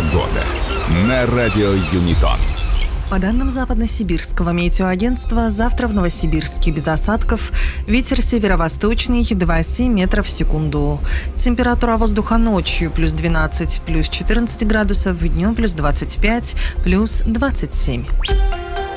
Погода на радио Юнитон. По данным Западно-Сибирского метеоагентства, завтра в Новосибирске без осадков. Ветер северо-восточный 2,7 метров в секунду. Температура воздуха ночью плюс 12, плюс 14 градусов, днем плюс 25, плюс 27.